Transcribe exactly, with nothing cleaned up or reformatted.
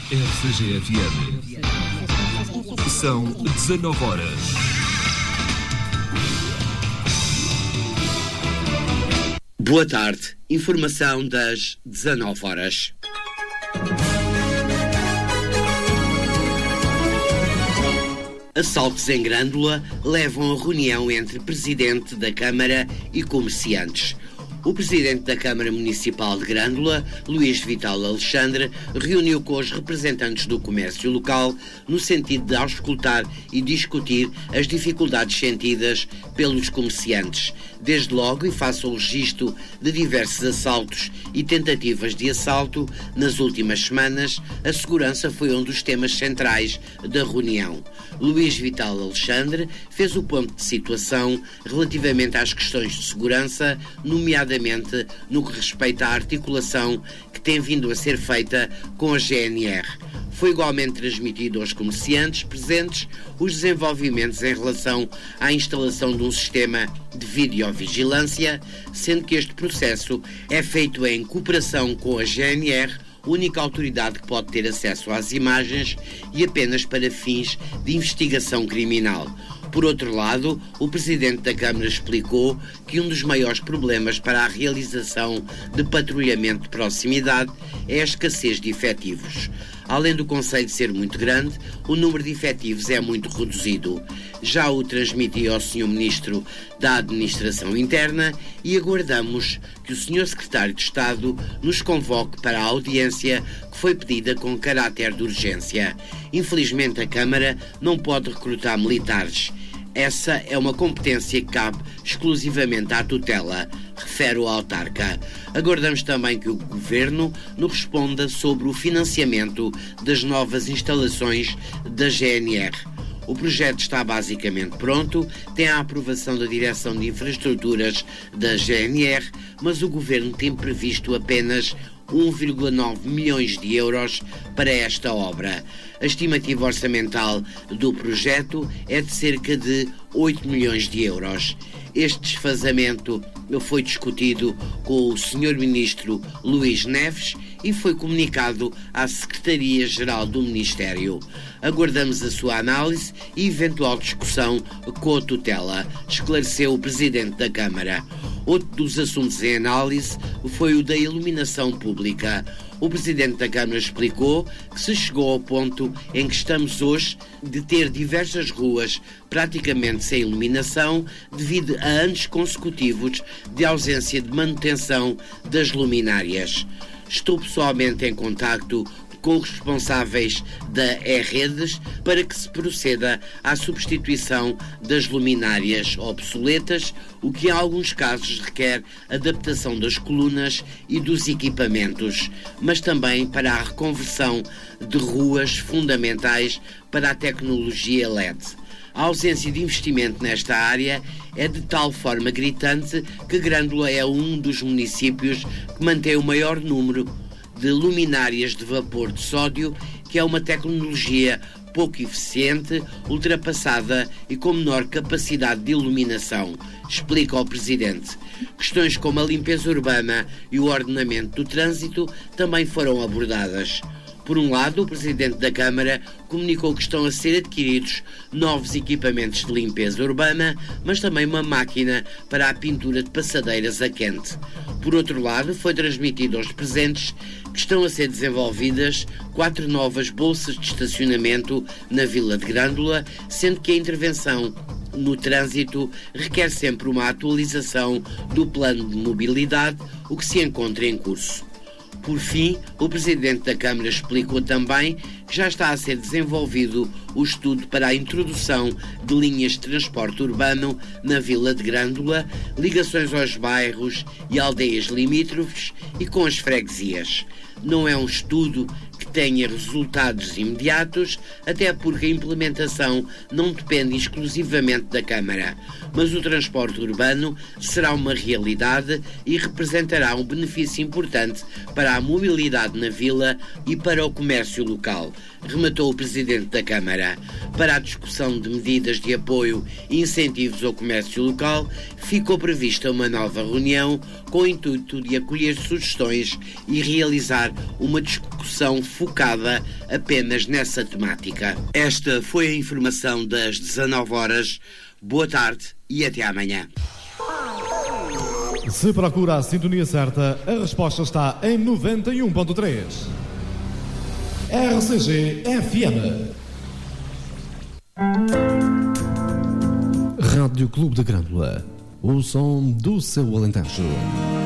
R C G F M. São dezanove horas. Boa tarde. Informação das dezanove horas. Assaltos em Grândola levam a reunião entre Presidente da Câmara e comerciantes. O Presidente da Câmara Municipal de Grândola, Luís Vital Alexandre, reuniu com os representantes do comércio local no sentido de auscultar e discutir as dificuldades sentidas pelos comerciantes. Desde logo, e face ao registro de diversos assaltos e tentativas de assalto nas últimas semanas, a segurança foi um dos temas centrais da reunião. Luís Vital Alexandre fez o ponto de situação relativamente às questões de segurança, nomeadamente no que respeita à articulação que tem vindo a ser feita com a G N R. Foi igualmente transmitido aos comerciantes presentes os desenvolvimentos em relação à instalação de um sistema de videovigilância, sendo que este processo é feito em cooperação com a G N R, única autoridade que pode ter acesso às imagens e apenas para fins de investigação criminal. Por outro lado, o Presidente da Câmara explicou que um dos maiores problemas para a realização de patrulhamento de proximidade é a escassez de efetivos. Além do concelho ser muito grande, o número de efetivos é muito reduzido. Já o transmiti ao senhor Ministro da Administração Interna e aguardamos que o senhor Secretário de Estado nos convoque para a audiência que foi pedida com caráter de urgência. Infelizmente, a Câmara não pode recrutar militares. Essa é uma competência que cabe exclusivamente à tutela, refere o autarca. Aguardamos também que o Governo nos responda sobre o financiamento das novas instalações da G N R. O projeto está basicamente pronto, tem a aprovação da Direção de Infraestruturas da G N R, mas o Governo tem previsto apenas um vírgula nove milhões de euros para esta obra. A estimativa orçamental do projeto é de cerca de oito milhões de euros. Este desfazamento foi discutido com o senhor Ministro Luís Neves e foi comunicado à Secretaria-Geral do Ministério. Aguardamos a sua análise e eventual discussão com a tutela, esclareceu o Presidente da Câmara. Outro dos assuntos em análise foi o da iluminação pública. O Presidente da Câmara explicou que se chegou ao ponto em que estamos hoje de ter diversas ruas praticamente sem iluminação devido a anos consecutivos de ausência de manutenção das luminárias. Estou pessoalmente em contacto com os responsáveis da E-Redes para que se proceda à substituição das luminárias obsoletas, o que em alguns casos requer adaptação das colunas e dos equipamentos, mas também para a reconversão de ruas fundamentais para a tecnologia L E D. A ausência de investimento nesta área é de tal forma gritante que Grândola é um dos municípios que mantém o maior número de luminárias de vapor de sódio, que é uma tecnologia pouco eficiente, ultrapassada e com menor capacidade de iluminação, explica o Presidente. Questões como a limpeza urbana e o ordenamento do trânsito também foram abordadas. Por um lado, o Presidente da Câmara comunicou que estão a ser adquiridos novos equipamentos de limpeza urbana, mas também uma máquina para a pintura de passadeiras a quente. Por outro lado, foi transmitido aos presentes que estão a ser desenvolvidas quatro novas bolsas de estacionamento na Vila de Grândola, sendo que a intervenção no trânsito requer sempre uma atualização do plano de mobilidade, o que se encontra em curso. Por fim, o Presidente da Câmara explicou também que já está a ser desenvolvido o estudo para a introdução de linhas de transporte urbano na Vila de Grândola, ligações aos bairros e aldeias limítrofes e com as freguesias. Não é um estudo que tenha resultados imediatos, até porque a implementação não depende exclusivamente da Câmara, mas o transporte urbano será uma realidade e representará um benefício importante para a mobilidade na vila e para o comércio local, rematou o Presidente da Câmara. Para a discussão de medidas de apoio e incentivos ao comércio local, ficou prevista uma nova reunião com o intuito de acolher sugestões e realizar uma discussão focada apenas nessa temática. Esta foi a informação das dezanove horas. Boa tarde e até amanhã. Se procura a sintonia certa, a resposta está em noventa e um ponto três. R C G F M. Rádio Clube de Grândola. O som do seu Alentejo.